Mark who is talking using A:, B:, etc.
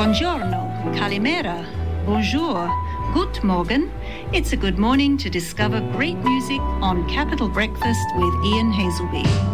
A: Buongiorno, Kalimera, Bonjour, Good Morgen. It's a good morning to discover great music on Capital Breakfast with Ian Hazelby.